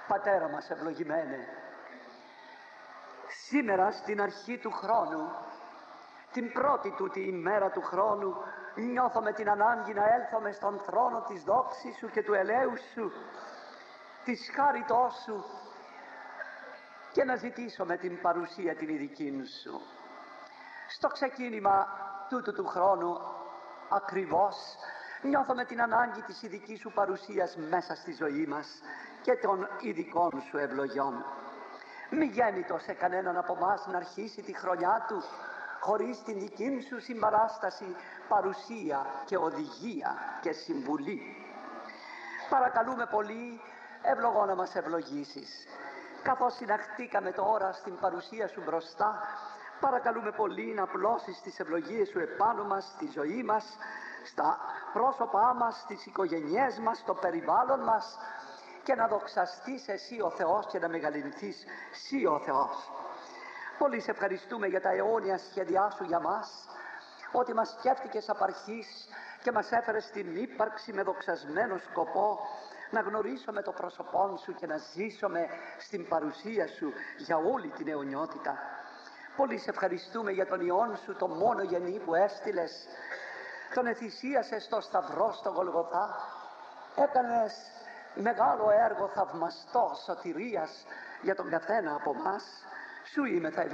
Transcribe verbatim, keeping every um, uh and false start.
Πατέρα μας ευλογημένε, σήμερα στην αρχή του χρόνου, την πρώτη τούτη ημέρα του χρόνου, νιώθω με την ανάγκη να έλθω στον θρόνο της δόξης Σου και του ελέους Σου, της χάριτός Σου, και να ζητήσω με την παρουσία την ειδική Σου. Στο ξεκίνημα τούτου του χρόνου ακριβώς νιώθω με την ανάγκη της ειδικής Σου παρουσίας μέσα στη ζωή μας και των ειδικών Σου ευλογιών. Μη γέννητο σε κανέναν από εμάς να αρχίσει τη χρονιά του χωρίς την δική Σου συμπαράσταση, παρουσία και οδηγία και συμβουλή. Παρακαλούμε πολύ ευλογώ να μας ευλογήσεις. Καθώς συναχτήκαμε τώρα στην παρουσία Σου μπροστά, παρακαλούμε πολύ να απλώσεις τις ευλογίες Σου επάνω μας, στη ζωή μας, στα πρόσωπά μας, στις οικογένειές μας, στο περιβάλλον μας, και να δοξαστείς Εσύ ο Θεός και να μεγαλυνθείς Εσύ ο Θεός. Πολύ σε ευχαριστούμε για τα αιώνια σχέδιά Σου για μας, ότι μας σκέφτηκες απ' αρχής και μας έφερες στην ύπαρξη με δοξασμένο σκοπό να γνωρίσουμε το πρόσωπό Σου και να ζήσουμε στην παρουσία Σου για όλη την αιωνιότητα. Πολύ σε ευχαριστούμε για τον Υιόν Σου, το μόνο γεννή που έστειλες, τον εθυσίασες στο Σταυρό στο Γολγοθά, έκανες μεγάλο έργο θαυμαστό σωτηρίας για τον καθένα από μας. Σου είμαι θα